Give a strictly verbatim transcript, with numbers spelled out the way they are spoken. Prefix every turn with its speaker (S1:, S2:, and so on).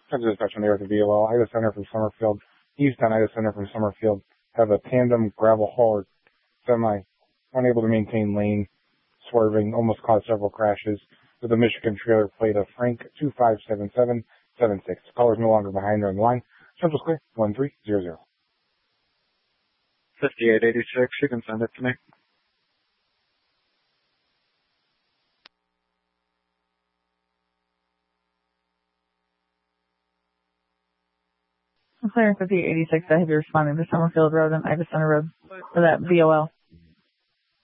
S1: I'm just touching there at the V O L. Ida Center from Summerfield, east on Ida Center from Summerfield, have a tandem gravel hauler semi unable to maintain lane, swerving, almost caused several crashes with a Michigan trailer plate of Frank two five seven seven seven six. Caller's no longer behind her on the line. Central's clear, one three zero zero.
S2: fifty-eight eighty-six, you can send it to me.
S3: I'm clearing fifty-eight eighty-six. I have you responding to Summerfield Road and Ida Center Road for that V O L.